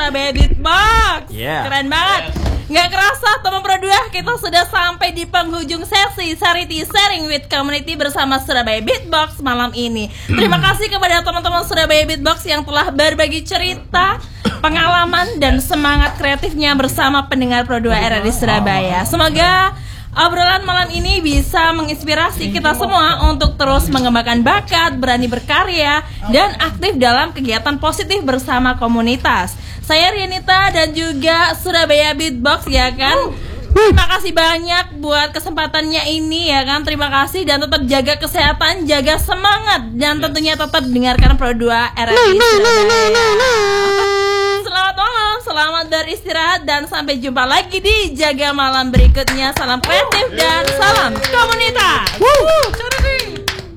Surabaya Beatbox. Yeah. Keren banget. Nggak kerasa teman Pro 2, kita sudah sampai di penghujung sesi Charity Sharing with Community bersama Surabaya Beatbox malam ini. Terima kasih kepada teman-teman Surabaya Beatbox yang telah berbagi cerita, pengalaman, dan semangat kreatifnya bersama pendengar Pro 2 RRI Surabaya. Semoga obrolan malam ini bisa menginspirasi kita semua untuk terus mengembangkan bakat, berani berkarya, dan aktif dalam kegiatan positif bersama komunitas. Saya Rianita dan juga Surabaya Beatbox ya kan. Terima kasih banyak buat kesempatannya ini ya kan. Terima kasih dan tetap jaga kesehatan, jaga semangat, dan tentunya tetap dengarkan Pro 2 RRI Surabaya. Selamat malam, selamat beristirahat, dan sampai jumpa lagi di Jaga Malam berikutnya. Salam kreatif dan salam komunitas.